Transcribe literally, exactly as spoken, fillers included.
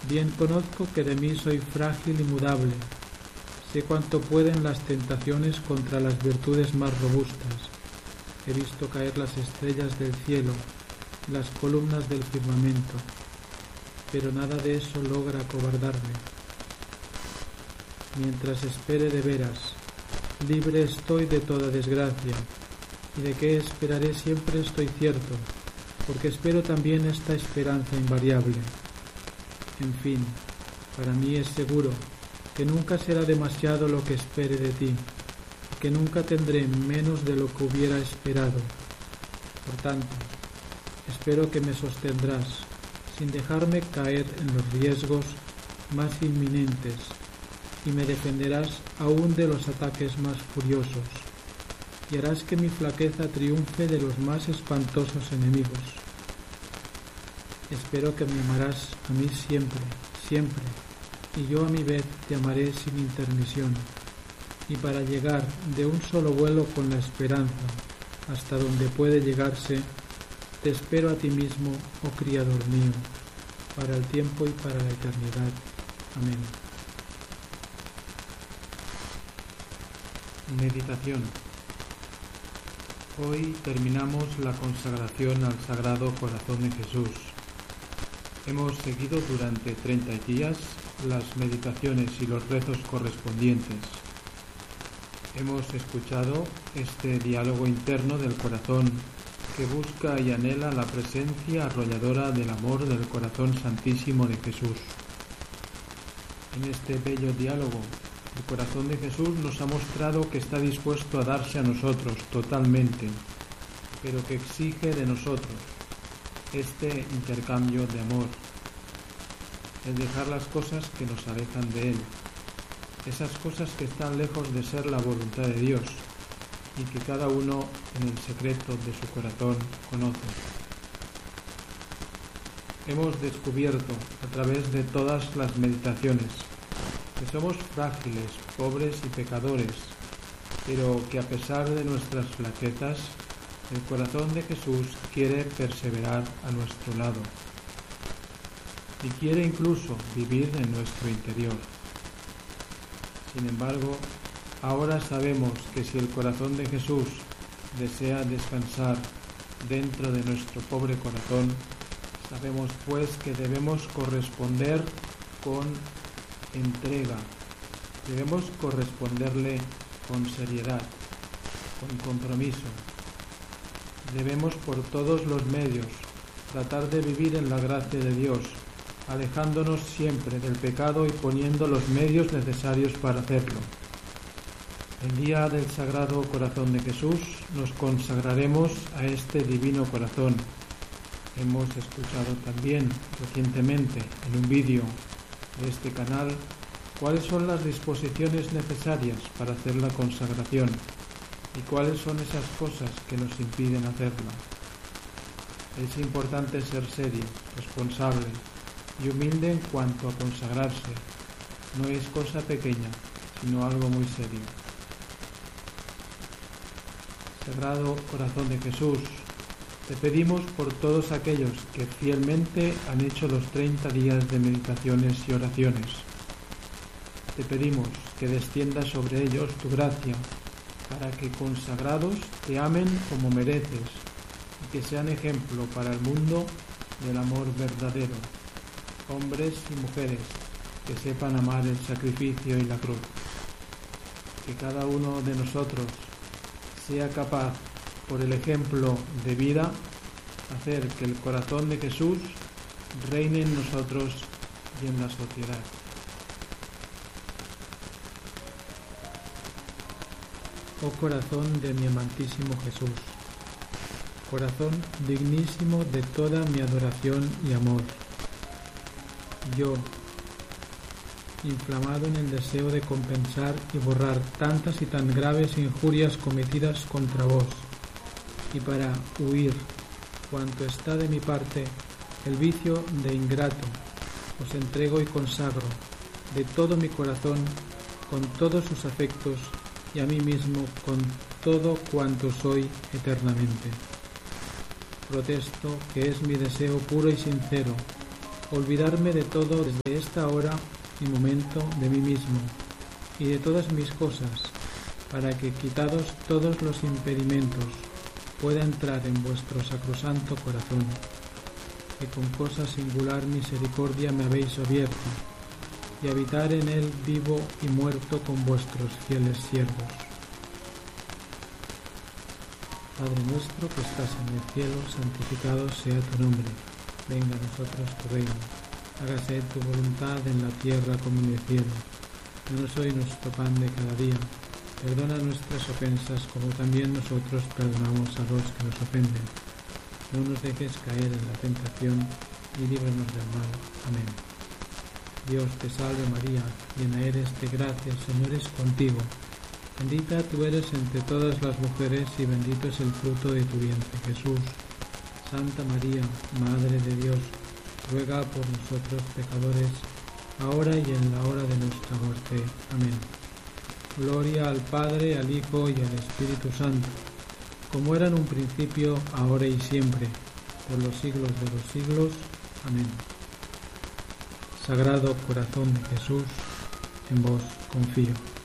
Bien conozco que de mí soy frágil y mudable. Sé cuánto pueden las tentaciones contra las virtudes más robustas. He visto caer las estrellas del cielo, las columnas del firmamento, pero nada de eso logra acobardarme. Mientras espere de veras, libre estoy de toda desgracia, y de qué esperaré siempre estoy cierto, porque espero también esta esperanza invariable. En fin, para mí es seguro que nunca será demasiado lo que espere de ti, y que nunca tendré menos de lo que hubiera esperado. Por tanto, espero que me sostendrás, sin dejarme caer en los riesgos más inminentes, y me defenderás aún de los ataques más furiosos, y harás que mi flaqueza triunfe de los más espantosos enemigos. Espero que me amarás a mí siempre, siempre, y yo a mi vez te amaré sin intermisión, y para llegar de un solo vuelo con la esperanza hasta donde puede llegarse, te espero a ti mismo, oh Criador mío, para el tiempo y para la eternidad. Amén. Meditación. Hoy terminamos la consagración al Sagrado Corazón de Jesús. Hemos seguido durante treinta días las meditaciones y los rezos correspondientes. Hemos escuchado este diálogo interno del corazón que busca y anhela la presencia arrolladora del amor del corazón santísimo de Jesús. En este bello diálogo, el corazón de Jesús nos ha mostrado que está dispuesto a darse a nosotros totalmente, pero que exige de nosotros este intercambio de amor, el dejar las cosas que nos alejan de Él, esas cosas que están lejos de ser la voluntad de Dios y que cada uno en el secreto de su corazón conoce. Hemos descubierto a través de todas las meditaciones que somos frágiles, pobres y pecadores, pero que a pesar de nuestras flaquezas, el corazón de Jesús quiere perseverar a nuestro lado y quiere incluso vivir en nuestro interior. Sin embargo, ahora sabemos que si el corazón de Jesús desea descansar dentro de nuestro pobre corazón, sabemos pues que debemos corresponder con entrega, debemos corresponderle con seriedad, con compromiso. Debemos por todos los medios tratar de vivir en la gracia de Dios, alejándonos siempre del pecado y poniendo los medios necesarios para hacerlo. El día del Sagrado Corazón de Jesús nos consagraremos a este divino corazón. Hemos escuchado también recientemente en un vídeo de este canal cuáles son las disposiciones necesarias para hacer la consagración y cuáles son esas cosas que nos impiden hacerla. Es importante ser serio, responsable y humilde en cuanto a consagrarse. No es cosa pequeña, sino algo muy serio. Sagrado Corazón de Jesús, te pedimos por todos aquellos que fielmente han hecho los treinta días de meditaciones y oraciones. Te pedimos que descienda sobre ellos tu gracia, para que consagrados te amen como mereces y que sean ejemplo para el mundo del amor verdadero, hombres y mujeres que sepan amar el sacrificio y la cruz. Que cada uno de nosotros sea capaz, por el ejemplo de vida, hacer que el corazón de Jesús reine en nosotros y en la sociedad. Oh corazón de mi amantísimo Jesús, corazón dignísimo de toda mi adoración y amor, yo, inflamado en el deseo de compensar y borrar tantas y tan graves injurias cometidas contra vos, y para huir cuanto está de mi parte el vicio de ingrato, os entrego y consagro de todo mi corazón, con todos sus afectos, y a mí mismo con todo cuanto soy eternamente. Protesto que es mi deseo puro y sincero olvidarme de todo desde esta hora y momento de mí mismo y de todas mis cosas, para que, quitados todos los impedimentos, pueda entrar en vuestro sacrosanto corazón, que con cosa singular misericordia me habéis abierto, y habitar en él vivo y muerto con vuestros fieles siervos. Padre nuestro que estás en el cielo, santificado sea tu nombre. Venga a nosotros tu reino. Hágase tu voluntad en la tierra como en el cielo. Danos hoy nuestro pan de cada día. Perdona nuestras ofensas como también nosotros perdonamos a los que nos ofenden. No nos dejes caer en la tentación y líbranos del mal. Amén. Dios te salve María, llena eres de gracia, el Señor es contigo. Bendita tú eres entre todas las mujeres y bendito es el fruto de tu vientre, Jesús. Santa María, Madre de Dios, ruega por nosotros pecadores, ahora y en la hora de nuestra muerte. Amén. Gloria al Padre, al Hijo y al Espíritu Santo, como era en un principio, ahora y siempre, por los siglos de los siglos. Amén. Sagrado Corazón de Jesús, en vos confío.